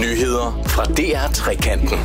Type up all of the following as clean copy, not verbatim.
Nyheder fra DR-trekanten.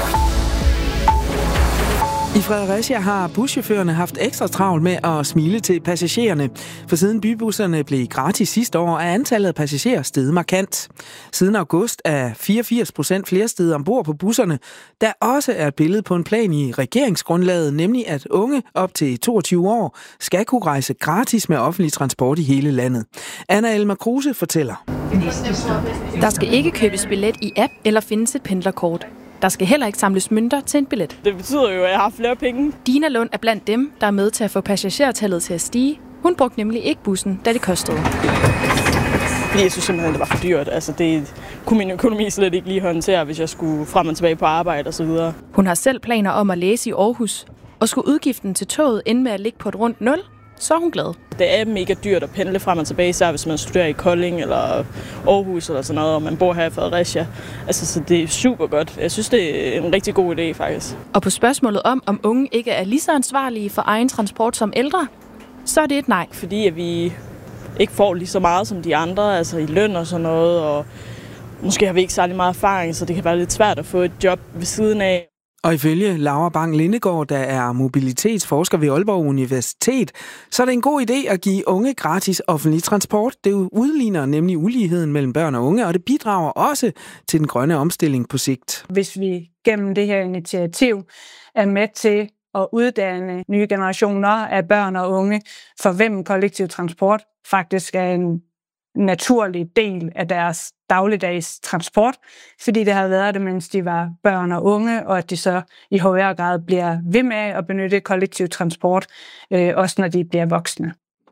I Fredericia har buschaufførerne haft ekstra travlt med at smile til passagererne, for siden bybusserne blev gratis sidste år, er antallet af passagerer steget markant. Siden august er 84% flere steder ombord på busserne, der også er et billede på en plan i regeringsgrundlaget, nemlig at unge op til 22 år skal kunne rejse gratis med offentlig transport i hele landet. Anna Elmer Kruse fortæller. Der skal ikke købes billet i app eller findes et pendlerkort. Der skal heller ikke samles mønter til en billet. Det betyder jo, at jeg har flere penge. Dina Lund er blandt dem, der er med til at få passagertallet til at stige. Hun brugte nemlig ikke bussen, da det kostede. Fordi jeg synes simpelthen, det var for dyrt. Altså, det kunne min økonomi slet ikke lige håndtere, hvis jeg skulle frem og tilbage på arbejde osv. Hun har selv planer om at læse i Aarhus. Og skulle udgiften til toget ende med at ligge på et rundt 0, så er hun glad. Det er mega dyrt at pendle frem og tilbage, især hvis man studerer i Kolding eller Aarhus eller sådan noget, og man bor her i Fredericia. Altså, så det er super godt. Jeg synes, det er en rigtig god idé, faktisk. Og på spørgsmålet om unge ikke er lige så ansvarlige for egen transport som ældre, så er det et nej. Fordi at vi ikke får lige så meget som de andre, altså i løn og sådan noget, og måske har vi ikke særlig meget erfaring, så det kan være lidt svært at få et job ved siden af. Og ifølge Laura Bang-Lindegaard, der er mobilitetsforsker ved Aalborg Universitet, så er det en god idé at give unge gratis offentlig transport. Det udligner nemlig uligheden mellem børn og unge, og det bidrager også til den grønne omstilling på sigt. Hvis vi gennem det her initiativ er med til at uddanne nye generationer af børn og unge, for hvem kollektiv transport faktisk er en naturlig del af deres dagligdags transport, fordi det har været det, mens de var børn og unge, og at de så i højere grad bliver ved med at benytte kollektiv transport, også når de bliver voksne.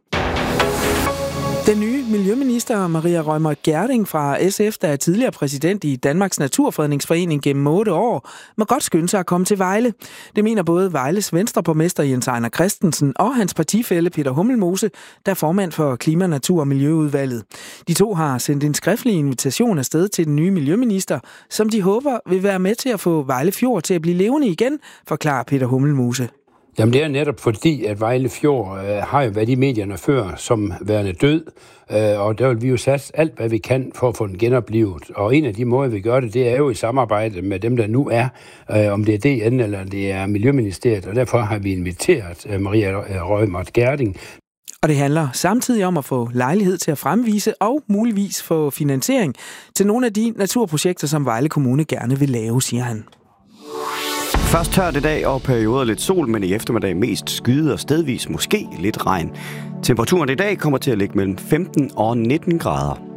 Den nye miljøminister Maria Reumert Gjerding fra SF, der er tidligere præsident i Danmarks Naturfredningsforening gennem 8 år, må godt skynde sig at komme til Vejle. Det mener både Vejles venstreborgmester Jens Ejner Christensen og hans partifælle Peter Hummelmose, der er formand for Klima-, Natur- og Miljøudvalget. De to har sendt en skriftlig invitation afsted til den nye miljøminister, som de håber vil være med til at få Vejle Fjord til at blive levende igen, forklarer Peter Hummelmose. Jamen det er netop fordi, at Vejle Fjord har jo været i medierne før som værende død, og der vil vi jo satse alt, hvad vi kan for at få den genoplevet. Og en af de måder, vi gør det, det er jo i samarbejde med dem, der nu er, om det er DN eller det er Miljøministeriet, og derfor har vi inviteret Maria Reumert Gjerding. Og det handler samtidig om at få lejlighed til at fremvise og muligvis få finansiering til nogle af de naturprojekter, som Vejle Kommune gerne vil lave, siger han. Først tørt i dag og perioder lidt sol, men i eftermiddag mest skyde og stedvis måske lidt regn. Temperaturen i dag kommer til at ligge mellem 15 og 19 grader.